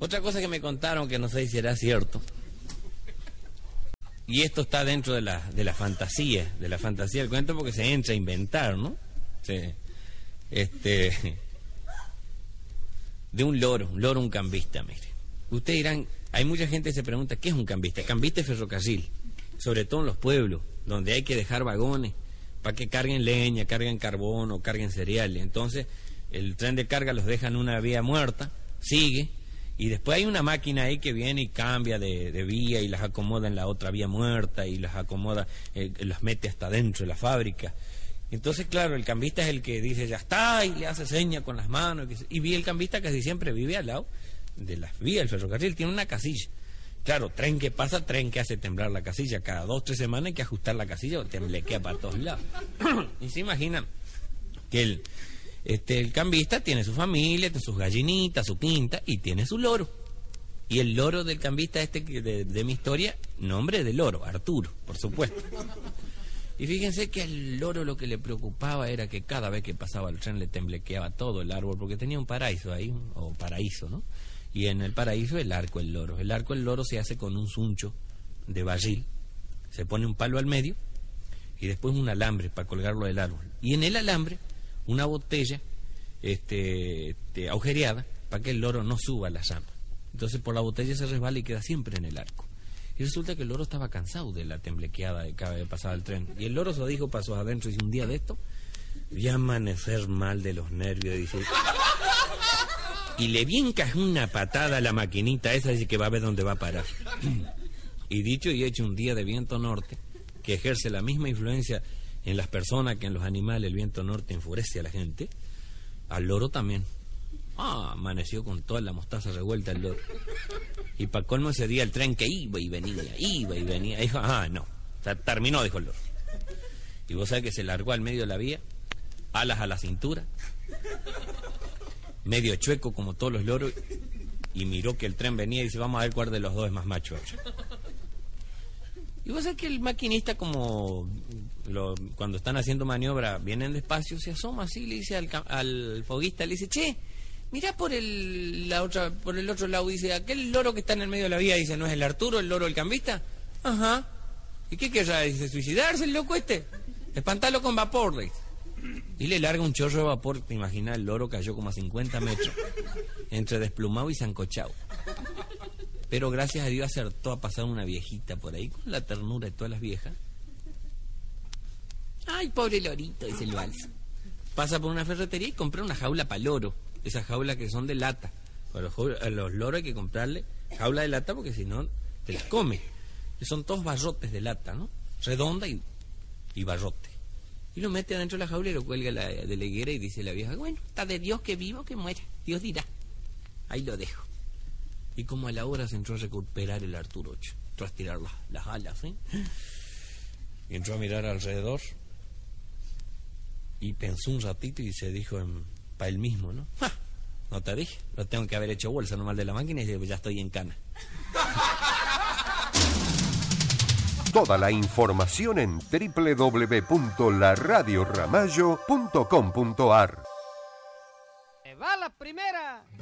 Otra cosa que me contaron, que no sé si será cierto, y esto está dentro de la fantasía del cuento, porque se entra a inventar, ¿no? De un loro, un cambista, mire. Ustedes dirán, hay mucha gente que se pregunta, ¿qué es un cambista? Cambista es ferrocarril, sobre todo en los pueblos, donde hay que dejar vagones para que carguen leña, carguen carbón o carguen cereales. Entonces, el tren de carga los deja en una vía muerta, sigue, y después hay una máquina ahí que viene y cambia de vía y las acomoda en la otra vía muerta y las acomoda, las mete hasta dentro de la fábrica. Entonces, claro, el cambista es el que dice, ya está, y le hace seña con las manos. Y el cambista casi siempre vive al lado de las vías del ferrocarril, tiene una casilla. Claro, tren que pasa, tren que hace temblar la casilla. Cada 2 o 3 semanas hay que ajustar la casilla o temblequea para todos lados. Y se imaginan que el cambista tiene su familia, tiene sus gallinitas, su quinta y tiene su loro. Y el loro del cambista de mi historia, nombre de loro, Arturo, por supuesto. Y fíjense que al loro lo que le preocupaba era que cada vez que pasaba el tren le temblequeaba todo el árbol, porque tenía un paraíso ahí, o paraíso, ¿no? Y en el paraíso el arco del loro. El arco del loro se hace con un suncho de barril, se pone un palo al medio y después un alambre para colgarlo del árbol. Y en el alambre una botella agujereada para que el loro no suba a la rama. Entonces por la botella se resbala y queda siempre en el arco. Y resulta que el loro estaba cansado de la temblequeada de cada vez que pasaba el tren. Y el loro se lo dijo, pasó adentro y dice, un día de esto voy a amanecer mal de los nervios, dice. Y le viencas una patada a la maquinita esa, dice que va a ver dónde va a parar. Y dicho y hecho, un día de viento norte, que ejerce la misma influencia en las personas que en los animales, el viento norte enfurece a la gente, al loro también. Amaneció con toda la mostaza revuelta el loro. Y para colmo ese día el tren que iba y venía. Dijo, no, o sea, terminó, dijo el loro. Y vos sabés que se largó al medio de la vía, alas a la cintura, medio chueco como todos los loros, y miró que el tren venía y dice, vamos a ver cuál de los dos es más macho. Y vos sabés que el maquinista, cuando están haciendo maniobra, vienen despacio, se asoma así, le dice al foguista, le dice, che, mirá por el otro lado, dice, aquel loro que está en el medio de la vía, dice, ¿no es el Arturo, el loro del cambista? Ajá. ¿Y qué querrá? Dice, ¿suicidarse el loco este? Espantarlo con vapor, le dice. Y le larga un chorro de vapor, te imaginas, el loro cayó como a 50 metros, entre desplumado y zancochado. Pero gracias a Dios acertó a pasar una viejita por ahí, con la ternura de todas las viejas. Ay, pobre lorito, dice el vals. Pasa por una ferretería y compra una jaula para loro. Esas jaulas que son de lata. A los loros hay que comprarle jaula de lata porque si no te las come. Son todos barrotes de lata, ¿no? Redonda y barrote. Y lo mete adentro de la jaula y lo cuelga de la higuera y dice la vieja, bueno, está de Dios que vivo que muera. Dios dirá. Ahí lo dejo. Y como a la hora se entró a recuperar el Arturo, entró a estirar las alas, ¿eh? Y entró a mirar alrededor y pensó un ratito y se dijo para él mismo, ¿no? ¡Ja! No te dije, lo tengo que haber hecho bolsa normal de la máquina y dice, ya estoy en cana. Toda la información en www.laradioramallo.com.ar. ¡Va la primera!